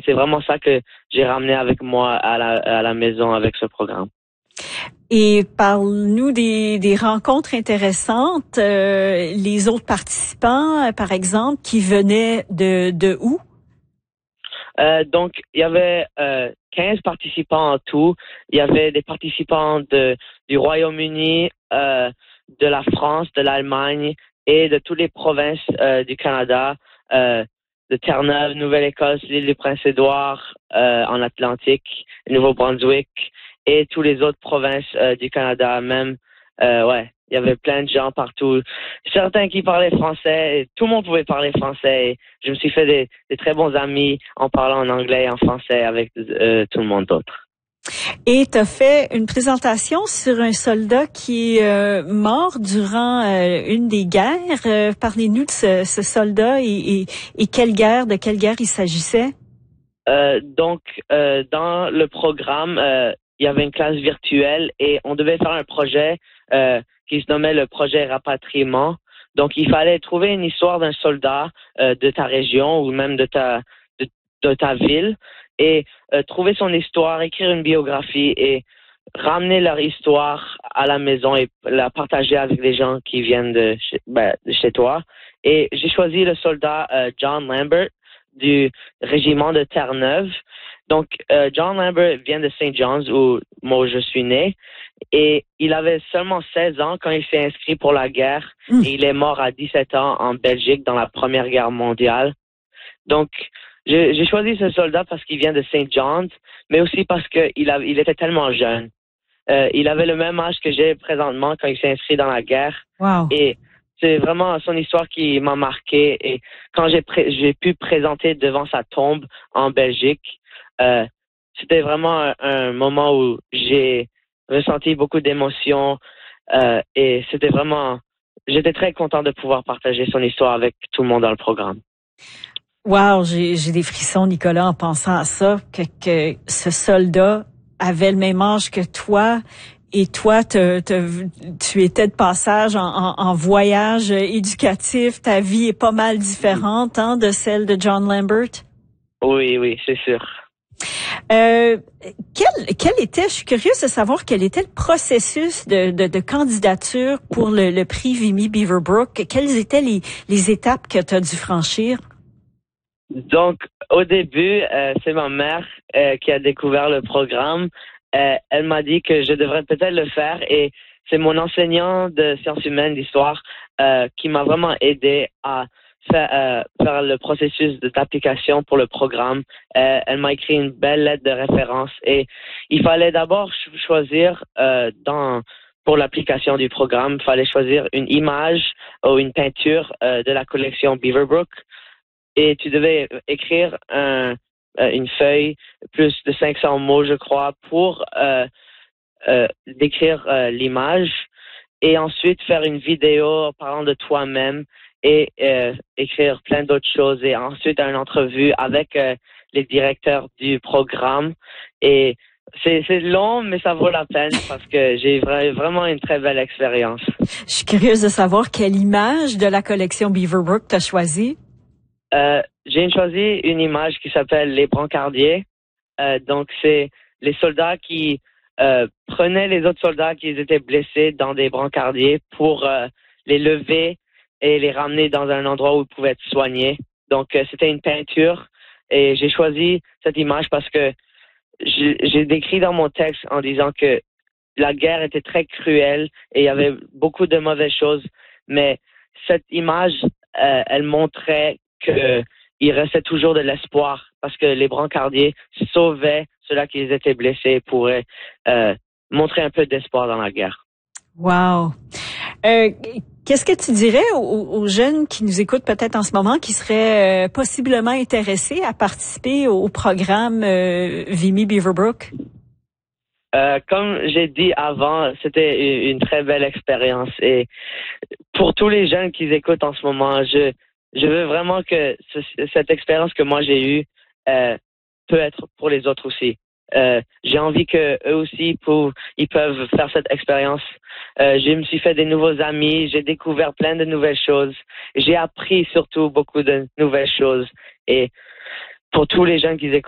c'est vraiment ça que j'ai ramené avec moi à la maison avec ce programme. Et parle-nous des rencontres intéressantes, les autres participants, par exemple, qui venaient de où? Donc, il y avait 15 participants en tout. Il y avait des participants du Royaume-Uni, de la France, de l'Allemagne et de toutes les provinces du Canada, de Terre-Neuve, Nouvelle-Écosse, l'île du Prince-Édouard, en Atlantique, Nouveau-Brunswick et toutes les autres provinces du Canada même. Il y avait plein de gens partout. Certains qui parlaient français, et tout le monde pouvait parler français. Et je me suis fait des très bons amis en parlant en anglais et en français avec tout le monde d'autre. Et tu as fait une présentation sur un soldat qui est mort durant une des guerres. Parlez-nous de ce soldat et de quelle guerre il s'agissait? Donc, dans le programme, il y avait une classe virtuelle et on devait faire un projet qui se nommait le projet rapatriement. Donc, il fallait trouver une histoire d'un soldat de ta région ou même de ta ville et trouver son histoire, écrire une biographie et ramener leur histoire à la maison et la partager avec les gens qui viennent de chez toi. Et j'ai choisi le soldat John Lambert du régiment de Terre-Neuve. Donc, John Lambert vient de St. John's, où moi je suis né, et il avait seulement 16 ans quand il s'est inscrit pour la guerre, et il est mort à 17 ans en Belgique dans la Première Guerre mondiale. Donc, j'ai choisi ce soldat parce qu'il vient de St. John's, mais aussi parce qu'il était tellement jeune. Il avait le même âge que j'ai présentement quand il s'est inscrit dans la guerre. Wow. Et c'est vraiment son histoire qui m'a marqué. Et quand j'ai pu présenter devant sa tombe en Belgique, c'était vraiment un moment où j'ai ressenti beaucoup d'émotions. Et j'étais très content de pouvoir partager son histoire avec tout le monde dans le programme. Wow, j'ai des frissons, Nicolas, en pensant à ça, que ce soldat avait le même âge que toi. Et toi, tu étais de passage en voyage éducatif. Ta vie est pas mal différente de celle de John Lambert. Oui, c'est sûr. Je suis curieuse de savoir quel était le processus de candidature pour le prix Vimy Beaverbrook. Quelles étaient les étapes que tu as dû franchir? Donc, au début, c'est ma mère qui a découvert le programme. Elle m'a dit que je devrais peut-être le faire et c'est mon enseignant de sciences humaines, d'histoire, qui m'a vraiment aidé à faire le processus d'application pour le programme. Elle m'a écrit une belle lettre de référence et il fallait d'abord choisir pour l'application du programme, il fallait choisir une image ou une peinture de la collection Beaverbrook et tu devais écrire une feuille, plus de 500 mots, je crois, pour décrire l'image et ensuite faire une vidéo parlant de toi-même et écrire plein d'autres choses et ensuite une entrevue avec les directeurs du programme. Et c'est long, mais ça vaut la peine parce que j'ai vraiment une très belle expérience. Je suis curieuse de savoir quelle image de la collection Beaverbrook tu as choisie. J'ai choisi une image qui s'appelle les brancardiers. Donc, c'est les soldats qui prenaient les autres soldats qui étaient blessés dans des brancardiers pour les lever et les ramener dans un endroit où ils pouvaient être soignés. Donc, c'était une peinture et j'ai choisi cette image parce que j'ai décrit dans mon texte en disant que la guerre était très cruelle et il y avait beaucoup de mauvaises choses, mais cette image, elle montrait qu'il restait toujours de l'espoir parce que les brancardiers sauvaient ceux-là qui étaient blessés et pourraient montrer un peu d'espoir dans la guerre. Wow! Qu'est-ce que tu dirais aux jeunes qui nous écoutent peut-être en ce moment, qui seraient possiblement intéressés à participer au programme Vimy Beaverbrook? Comme j'ai dit avant, c'était une très belle expérience. Et pour tous les jeunes qui écoutent en ce moment, je veux vraiment que cette expérience que moi j'ai eue peut être pour les autres aussi. J'ai envie que eux aussi ils peuvent faire cette expérience. Je me suis fait des nouveaux amis, j'ai découvert plein de nouvelles choses, j'ai appris surtout beaucoup de nouvelles choses. Et pour tous les jeunes qui écoutent